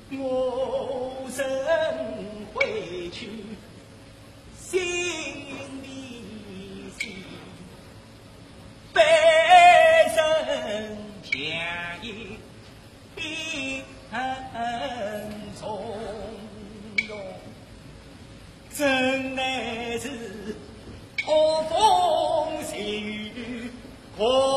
我身回去，心里喜，悲声相依，很从容，真乃是破风细雨。